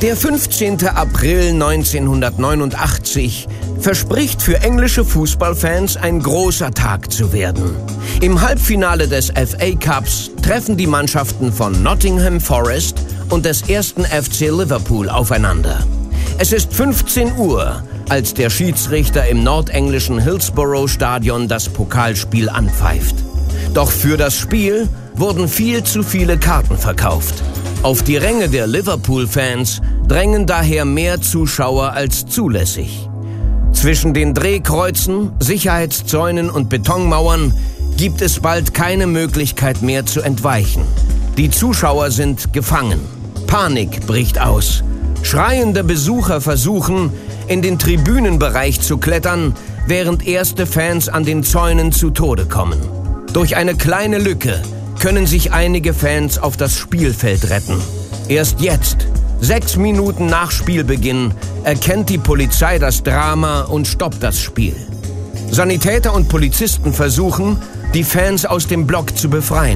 Der 15. April 1989 verspricht für englische Fußballfans ein großer Tag zu werden. Im Halbfinale des FA Cups treffen die Mannschaften von Nottingham Forest und des 1. FC Liverpool aufeinander. Es ist 15 Uhr, als der Schiedsrichter im nordenglischen Hillsborough-Stadion das Pokalspiel anpfeift. Doch für das Spiel wurden viel zu viele Karten verkauft. Auf die Ränge der Liverpool-Fans drängen daher mehr Zuschauer als zulässig. Zwischen den Drehkreuzen, Sicherheitszäunen und Betonmauern gibt es bald keine Möglichkeit mehr zu entweichen. Die Zuschauer sind gefangen. Panik bricht aus. Schreiende Besucher versuchen, in den Tribünenbereich zu klettern, während erste Fans an den Zäunen zu Tode kommen. Durch eine kleine Lücke können sich einige Fans auf das Spielfeld retten. Erst jetzt, 6 Minuten nach Spielbeginn, erkennt die Polizei das Drama und stoppt das Spiel. Sanitäter und Polizisten versuchen, die Fans aus dem Block zu befreien.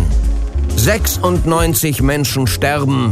96 Menschen sterben,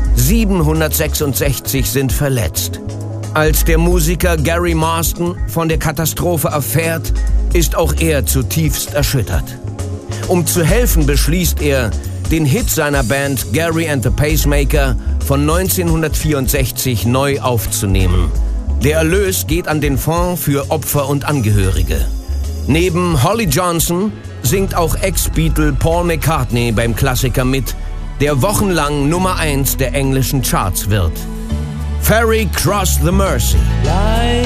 766 sind verletzt. Als der Musiker Gary Marston von der Katastrophe erfährt, ist auch er zutiefst erschüttert. Um zu helfen, beschließt er, den Hit seiner Band Gary and the Pacemaker von 1964 neu aufzunehmen. Der Erlös geht an den Fonds für Opfer und Angehörige. Neben Holly Johnson singt auch Ex-Beatle Paul McCartney beim Klassiker mit, der wochenlang Nummer 1 der englischen Charts wird. Ferry Cross the Mersey.